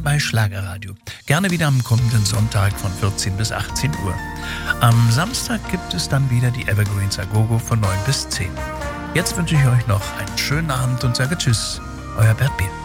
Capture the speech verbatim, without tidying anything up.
bei Schlagerradio. Gerne wieder am kommenden Sonntag von vierzehn bis achtzehn Uhr. Am Samstag gibt es dann wieder die Evergreens Agogo von neun bis zehn. Jetzt wünsche ich euch noch einen schönen Abend und sage Tschüss, euer Bert Bier.